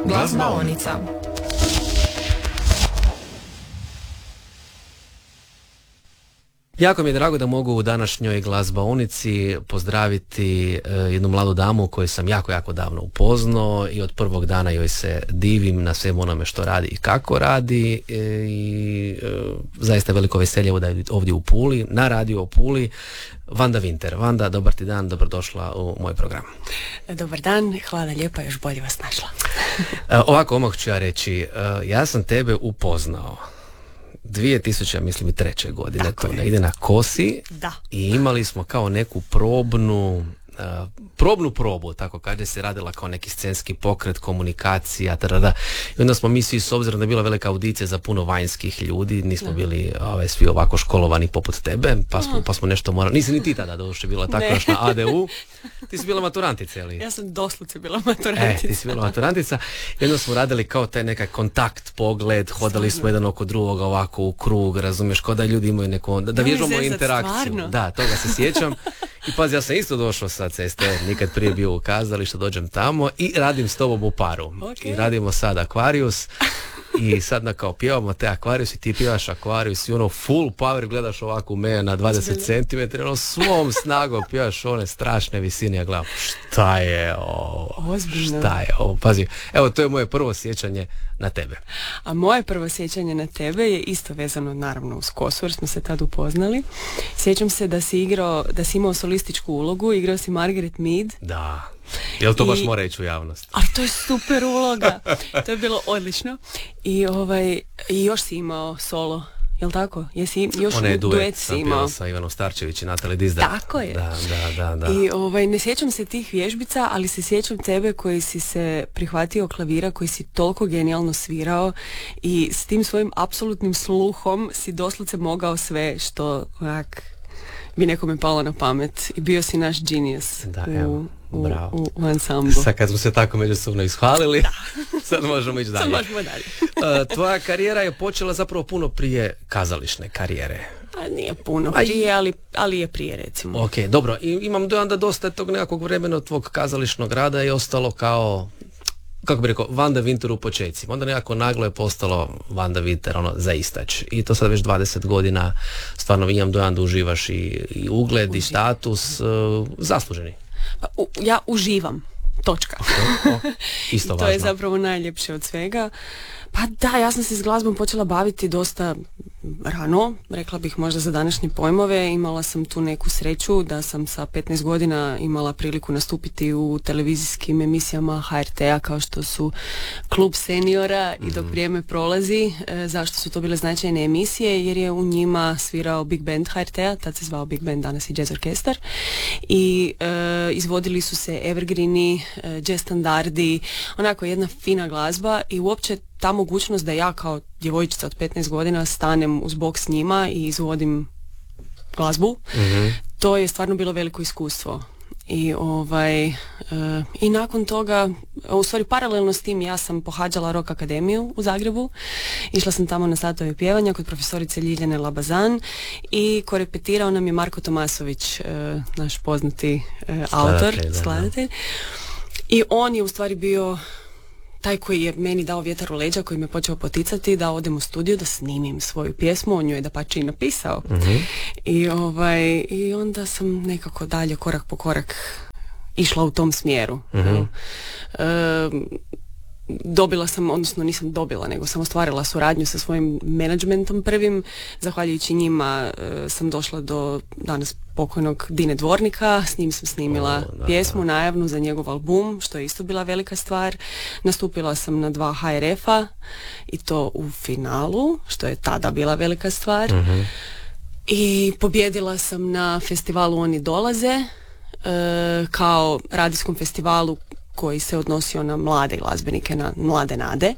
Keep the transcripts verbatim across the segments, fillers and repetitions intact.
Glazbaonica. Jako mi je drago da mogu u današnjoj glazbaonici pozdraviti e, jednu mladu damu koju sam jako, jako davno upoznao i od prvog dana joj se divim na svemu onome što radi i kako radi e, i e, zaista veliko veselje da je ovdje u Puli, na radiju u Puli. Vanda Winter. Vanda, dobar ti dan, dobrodošla u moj program. Dobar dan, hvala lijepa, još bolje vas našla. e, ovako, omah ću ja reći, e, ja sam tebe upoznao dvije tisuće, mislim i treće godine, tako to je. ne ide na Kosi. Da. I imali smo kao neku probnu uh, probnu probu, tako kaže se, radila kao neki scenski pokret, komunikacija, tada. I onda smo mi svi, s obzirom da je bila velika audicija za puno vanjskih ljudi, nismo da. bili ove, svi ovako školovani poput tebe, pa smo, pa smo nešto morali, nisi ni ti tada došli bila tako još na A D U, ti si bila maturantica, ili? Ja sam doslovce bila maturantica. E, ti si bila maturantica. I onda smo radili kao taj nekaj kontakt, pogled, hodali smo jedan oko drugoga ovako u krug, razumiješ, kao da ljudi imaju neko, da, da vježbamo interakciju. Stvarno? Da, toga se sjećam. I pazi, ja sam isto došao sa ceste, nikad prije bio u kazalištu, dođem tamo i radim s tobom u paru. Okay. I radimo sad Aquarius. I sad na kao pjevamo te Aquarius i ti pjevaš Aquarius i ono full power gledaš ovako u mene na dvadeset centimetara, ono svom snagom pjevaš one strašne visine, ja gledam šta je ovo, Ozbiljno. šta je ovo, pazi, evo to je moje prvo sjećanje na tebe. A moje prvo sjećanje na tebe je isto vezano naravno uz Kosu, jer smo se tad upoznali. Sjećam se da si igrao, da si imao solističku ulogu, igrao si Margaret Mead. Da. Jel to I, baš mora ići u javnost? A to je super uloga. To je bilo odlično. I ovaj i još si imao solo, jel tako? Jesi još One duet, duet si sam imao pjevao sa Ivanom Starčević i Natalije Dizdar. Tako je. Da, da, da, da. I ovaj ne sjećam se tih vježbica, ali se sjećam tebe koji si se prihvatio klavira, koji si toliko genijalno svirao i s tim svojim apsolutnim sluhom si doslovce mogao sve što onak bi nekome palo na pamet i bio si naš genius. Da, u, evo. U, Bravo. u, u ansamblu. Sad kad smo se tako međusobno ishvalili, sad možemo ići dalje. Sad možemo dalje. uh, tvoja karijera je počela zapravo puno prije kazališne karijere. A nije puno prije, ali, ali je prije, recimo. Ok, dobro. I, imam dojam da dosta tog nekakvog vremena od tvog kazališnog rada je ostalo kao, kako bi rekao, Vanda Winter u počecima. Onda nekako naglo je postalo Vanda Winter, ono, za istač. I to sad već dvadeset godina, stvarno imam dojam da uživaš i, i ugled, Uživ. i status, uh, zasluženi. Pa, u, ja uživam. Točka. Okay, oh, isto to važno. je zapravo najljepše od svega. Pa da, ja sam se s glazbom počela baviti dosta rano, rekla bih možda za današnje pojmove. Imala sam tu neku sreću da sam sa petnaest godina imala priliku nastupiti u televizijskim emisijama H R T-a kao što su Klub seniora i Dok vrijeme prolazi. E, zašto su to bile značajne emisije? Jer je u njima svirao Big Band H R T-a, tad se zvao Big Band, danas i Jazz Orkestar. I e, izvodili su se evergreeni, e, jazz standardi, onako jedna fina glazba i uopće ta mogućnost da ja kao djevojčica od petnaest godina stanem uz bok s njima i izvodim glazbu, mm-hmm. to je stvarno bilo veliko iskustvo. I ovaj e, i nakon toga, u stvari paralelno s tim ja sam pohađala Rock Akademiju u Zagrebu. Išla sam tamo na satove pjevanja kod profesorice Ljiljane Labazan i korepetirao nam je Marko Tomasović, e, naš poznati e, autor, skladatelj. I on je u stvari bio taj koji je meni dao vjetar u leđa, koji me počeo poticati da odem u studiju, da snimim svoju pjesmu, on ju je dapače i napisao. Mm-hmm. I, ovaj, i onda sam nekako dalje, korak po korak, išla u tom smjeru. Mm-hmm. E, dobila sam, odnosno nisam dobila, nego sam ostvarila suradnju sa svojim menadžmentom prvim. Zahvaljujući njima e, sam došla do danas pokojnog Dine Dvornika, s njim sam snimila oh, da, pjesmu da. najavnu za njegov album, što je isto bila velika stvar. Nastupila sam na dva H R F-a i to u finalu, što je tada bila velika stvar. Mm-hmm. I pobjedila sam na festivalu Oni dolaze, e, kao radijskom festivalu koji se odnosio na mlade glazbenike, na mlade nade.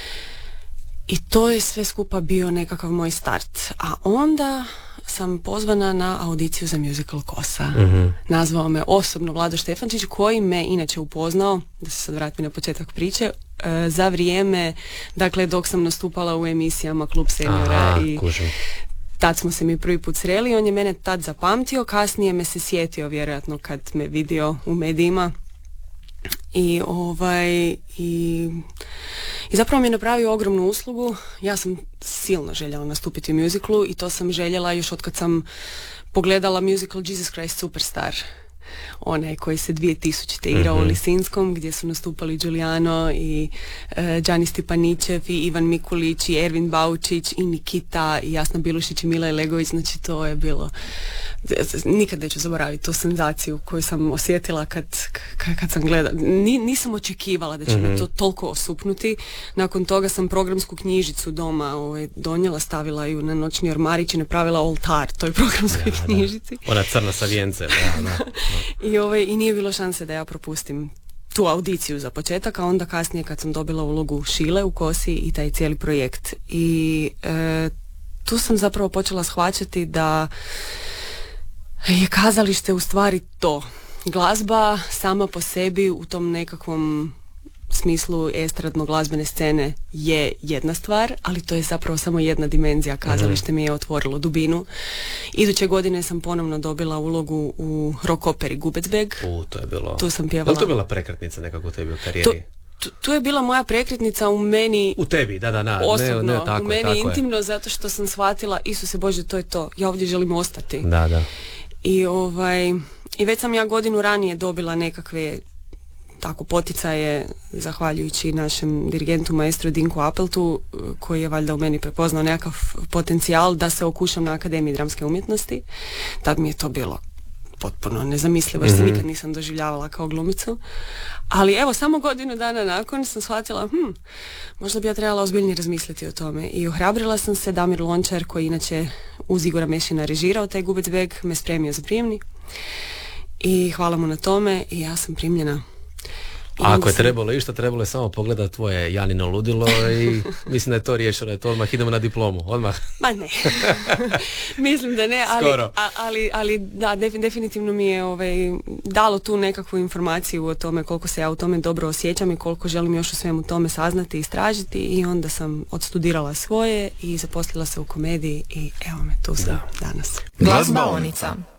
I to je sve skupa bio nekakav moj start. A onda sam pozvana na audiciju za musical Kosa. Mm-hmm. Nazvao me osobno Vlado Štefančić, koji me inače upoznao, da se sad vratim na početak priče, e, za vrijeme, dakle, dok sam nastupala u emisijama Klub seniora. Aha, i kužim. Tad smo se mi prvi put sreli, on je mene tad zapamtio, kasnije me se sjetio, vjerojatno kad me vidio u medijima. I, ovaj, i, i zapravo mi je napravio ogromnu uslugu. Ja sam silno željela nastupiti u muziklu i to sam željela još od kad sam pogledala musical Jesus Christ Superstar, onaj koji se dvije tisućite igrao mm-hmm. u Lisinskom, gdje su nastupali Giuliano i uh, Đani Stipanićev i Ivan Mikulić i Ervin Baučić i Nikita i Jasna Bilušić i Mila Legović. Znači to je bilo, nikad neću zaboraviti tu senzaciju koju sam osjetila kad, kad, kad sam gledala. Ni, nisam očekivala da će mm-hmm. me to toliko osupnuti. Nakon toga sam programsku knjižicu doma ovaj, donijela, stavila ju na noćni ormarić i napravila oltar toj programskoj ja, knjižici. Da. Ona crna sa vijencem. Da, da. I, ovaj, I nije bilo šanse da ja propustim tu audiciju za početak, a onda kasnije kad sam dobila ulogu Šile u Kosi i taj cijeli projekt. I e, tu sam zapravo počela shvaćati da je kazalište u stvari to. Glazba sama po sebi u tom nekakvom smislu estradno-glazbene scene je jedna stvar, ali to je zapravo samo jedna dimenzija. Kazalište mi je otvorilo dubinu. Iduće godine sam ponovno dobila ulogu u rock operi Gubecbeg. U, to je bilo... Tu sam pjevala... Da li to je bila prekretnica nekako u tebi u karijeri? Tu, tu je bila moja prekretnica u meni... U tebi, da, da, da. Osobno, ne, ne, tako u meni tako intimno, je. zato što sam shvatila, Isuse Bože, to je to. Ja ovdje želim ostati. Da, da. I, ovaj, i već sam ja godinu ranije dobila nekakve tako poticaje, zahvaljujući našem dirigentu maestru Dinku Appeltu, koji je valjda u meni prepoznao nekakav potencijal da se okušam na Akademiji dramske umjetnosti. Tad mi je to bilo potpuno nezamislivo, jer se nikad nisam doživljavala kao glumicu. Ali evo, samo godinu dana nakon sam shvatila, hm, možda bi ja trebala ozbiljnije razmisliti o tome. I ohrabrila sam se. Damir Lončar, koji inače uz Igora Mešina režirao taj Gubecbeg, me spremio za prijemni. I hvala mu na tome i ja sam primljena. A ako je trebalo išta, trebalo je samo pogledati tvoje Janino ludilo i mislim da je to riješeno, je to odmah idemo na diplomu, odmah. Ma ne, mislim da ne, ali, a, ali, ali da, definitivno mi je ovaj, dalo tu nekakvu informaciju o tome koliko se ja u tome dobro osjećam i koliko želim još u svemu tome saznati i istražiti, i onda sam odstudirala svoje i zaposlila se u komediji i evo me, tu sam da. danas. Glazbaonica.